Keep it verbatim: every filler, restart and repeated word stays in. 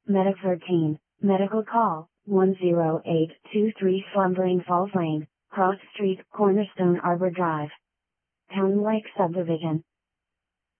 Medic thirteen, medical call, one zero eight two three Slumbering Falls Lane, Cross Street, Cornerstone Arbor Drive. Town Lake Subdivision,